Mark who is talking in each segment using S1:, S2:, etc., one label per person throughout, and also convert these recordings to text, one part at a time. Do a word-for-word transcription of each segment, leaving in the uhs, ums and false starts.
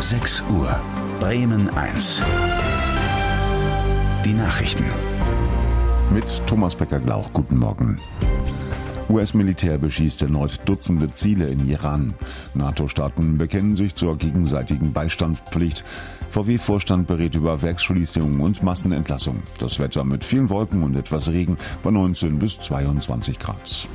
S1: sechs Uhr. Bremen eins. Die Nachrichten.
S2: Mit Thomas Becker-Glauch. Guten Morgen. U S-Militär beschießt erneut Dutzende Ziele im Iran. NATO-Staaten bekennen sich zur gegenseitigen Beistandspflicht. V W-Vorstand berät über Werksschließungen und Massenentlassung. Das Wetter mit vielen Wolken und etwas Regen bei neunzehn bis zweiundzwanzig Grad.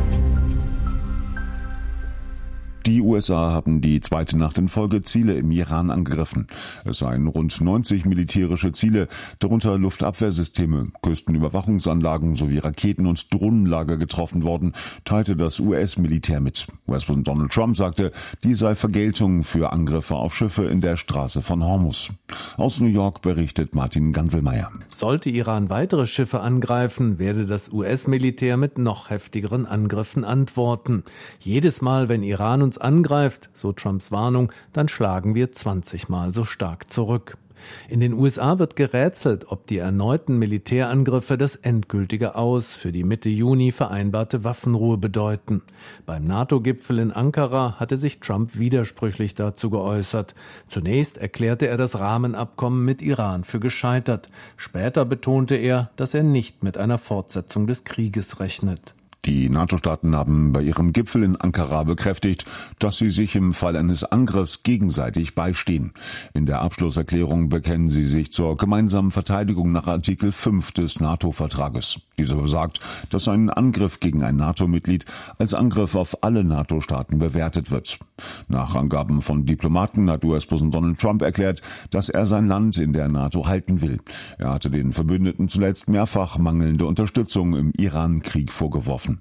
S2: Die U S A haben die zweite Nacht in Folge Ziele im Iran angegriffen. Es seien rund neunzig militärische Ziele, darunter Luftabwehrsysteme, Küstenüberwachungsanlagen sowie Raketen- und Drohnenlager getroffen worden, teilte das U S-Militär mit. U S-Präsident Donald Trump sagte, dies sei Vergeltung für Angriffe auf Schiffe in der Straße von Hormuz. Aus New York berichtet Martin Ganselmeier.
S3: Sollte Iran weitere Schiffe angreifen, werde das U S-Militär mit noch heftigeren Angriffen antworten. Jedes Mal, wenn Iran uns angreift, so Trumps Warnung, dann schlagen wir zwanzig Mal so stark zurück. In den U S A wird gerätselt, ob die erneuten Militärangriffe das endgültige Aus für die Mitte Juni vereinbarte Waffenruhe bedeuten. Beim NATO-Gipfel in Ankara hatte sich Trump widersprüchlich dazu geäußert. Zunächst erklärte er das Rahmenabkommen mit Iran für gescheitert. Später betonte er, dass er nicht mit einer Fortsetzung des Krieges rechnet.
S2: Die NATO-Staaten haben bei ihrem Gipfel in Ankara bekräftigt, dass sie sich im Fall eines Angriffs gegenseitig beistehen. In der Abschlusserklärung bekennen sie sich zur gemeinsamen Verteidigung nach Artikel fünf des NATO-Vertrages. Dieser besagt, dass ein Angriff gegen ein NATO-Mitglied als Angriff auf alle NATO-Staaten bewertet wird. Nach Angaben von Diplomaten hat U S-Präsident Donald Trump erklärt, dass er sein Land in der NATO halten will. Er hatte den Verbündeten zuletzt mehrfach mangelnde Unterstützung im Iran-Krieg vorgeworfen.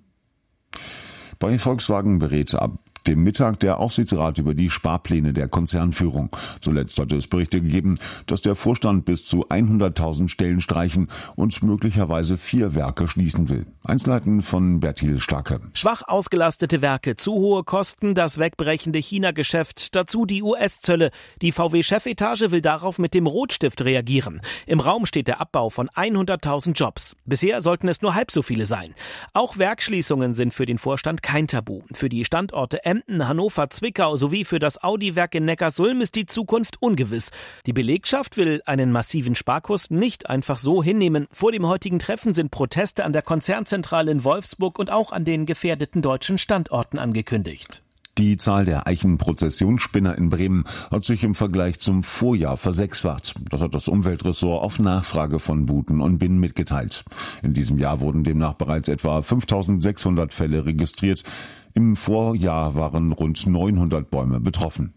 S2: Bei Volkswagen berät ab dem Mittag der Aufsichtsrat über die Sparpläne der Konzernführung. Zuletzt hatte es Berichte gegeben, dass der Vorstand bis zu hunderttausend Stellen streichen und möglicherweise vier Werke schließen will. Einzelheiten von Bertil Starke.
S4: Schwach ausgelastete Werke, zu hohe Kosten, das wegbrechende China-Geschäft, dazu die U S-Zölle. Die V W-Chefetage will darauf mit dem Rotstift reagieren. Im Raum steht der Abbau von hunderttausend Jobs. Bisher sollten es nur halb so viele sein. Auch Werksschließungen sind für den Vorstand kein Tabu. Für die Standorte Emden, Hannover, Zwickau sowie für das Audi-Werk in Neckarsulm ist die Zukunft ungewiss. Die Belegschaft will einen massiven Sparkurs nicht einfach so hinnehmen. Vor dem heutigen Treffen sind Proteste an der Konzernzentrale in Wolfsburg und auch an den gefährdeten deutschen Standorten angekündigt.
S2: Die Zahl der Eichenprozessionsspinner in Bremen hat sich im Vergleich zum Vorjahr versechsfacht. Das hat das Umweltressort auf Nachfrage von Buten und Binnen mitgeteilt. In diesem Jahr wurden demnach bereits etwa fünftausendsechshundert Fälle registriert. Im Vorjahr waren rund neunhundert Bäume betroffen.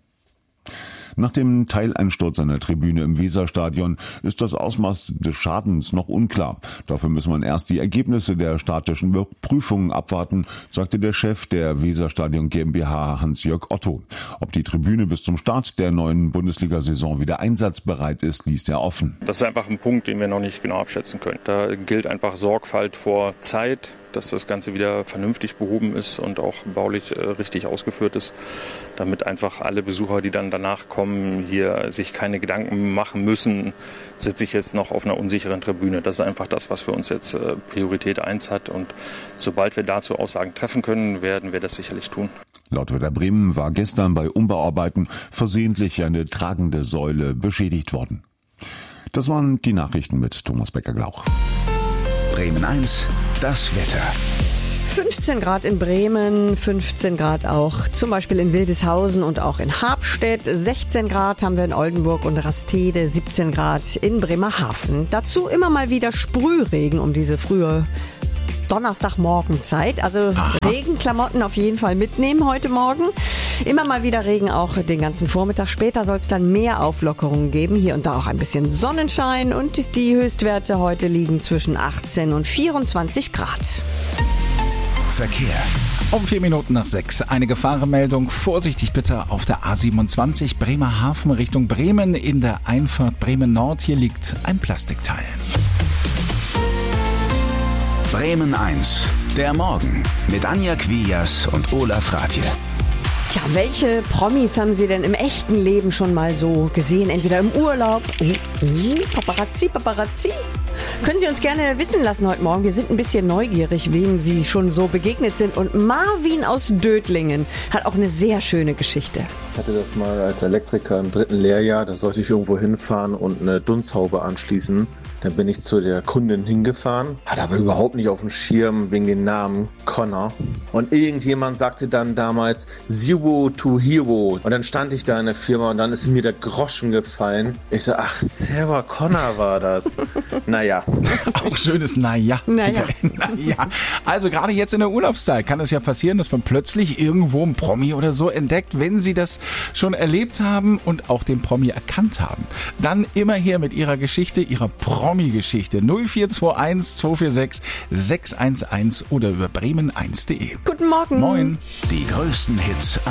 S2: Nach dem Teileinsturz einer Tribüne im Weserstadion ist das Ausmaß des Schadens noch unklar. Dafür muss man erst die Ergebnisse der statischen Prüfungen abwarten, sagte der Chef der Weserstadion GmbH Hans-Jörg Otto. Ob die Tribüne bis zum Start der neuen Bundesliga-Saison wieder einsatzbereit ist, ließ er offen.
S5: Das ist einfach ein Punkt, den wir noch nicht genau abschätzen können. Da gilt einfach Sorgfalt vor Zeit, dass das Ganze wieder vernünftig behoben ist und auch baulich äh, richtig ausgeführt ist, damit einfach alle Besucher, die dann danach kommen, hier sich keine Gedanken machen müssen, sitze ich jetzt noch auf einer unsicheren Tribüne. Das ist einfach das, was für uns jetzt äh, Priorität eins hat, und sobald wir dazu Aussagen treffen können, werden wir das sicherlich tun.
S2: Laut Werder Bremen war gestern bei Umbauarbeiten versehentlich eine tragende Säule beschädigt worden. Das waren die Nachrichten mit Thomas Becker-Glauch.
S1: Bremen eins, das Wetter.
S6: fünfzehn Grad in Bremen, fünfzehn Grad auch zum Beispiel in Wildeshausen und auch in Habstedt. sechzehn Grad haben wir in Oldenburg und Rastede, siebzehn Grad in Bremerhaven. Dazu immer mal wieder Sprühregen um diese frühe Donnerstagmorgenzeit. Also Aha. Regenklamotten auf jeden Fall mitnehmen heute Morgen. Immer mal wieder Regen auch den ganzen Vormittag. Später soll es dann mehr Auflockerungen geben. Hier und da auch ein bisschen Sonnenschein. Und die Höchstwerte heute liegen zwischen achtzehn und vierundzwanzig Grad.
S1: Verkehr.
S7: Um vier Minuten nach sechs. Eine Gefahrenmeldung. Vorsichtig bitte auf der A siebenundzwanzig Bremerhaven Richtung Bremen. In der Einfahrt Bremen Nord. Hier liegt ein Plastikteil.
S1: Bremen eins. Der Morgen mit Anja Quias und Olaf Rathje.
S6: Tja, welche Promis haben Sie denn im echten Leben schon mal so gesehen? Entweder im Urlaub, uh, uh, Paparazzi, Paparazzi, Können Sie uns gerne wissen lassen heute Morgen. Wir sind ein bisschen neugierig, wem Sie schon so begegnet sind. Und Marvin aus Dötlingen hat auch eine sehr schöne Geschichte.
S8: Ich hatte das mal als Elektriker im dritten Lehrjahr. Da sollte ich irgendwo hinfahren und eine Dunsthaube anschließen. Dann bin ich zu der Kundin hingefahren, hatte aber überhaupt nicht auf dem Schirm wegen dem Namen Connor. Und irgendjemand sagte dann damals Zero to Hero. Und dann stand ich da in der Firma und dann ist mir der Groschen gefallen. Ich so, ach, Sarah Connor war das. Naja.
S7: Auch schönes Naja.
S6: Naja.
S7: Naja. Also gerade jetzt in der Urlaubszeit kann es ja passieren, dass man plötzlich irgendwo einen Promi oder so entdeckt. Wenn Sie das schon erlebt haben und auch den Promi erkannt haben, dann immer her mit Ihrer Geschichte, Ihrer Promi-Geschichte. null vier zwei eins zwei vier sechs sechs eins eins oder über bremen eins punkt de.
S6: Guten Morgen.
S7: Moin.
S1: Die größten Hits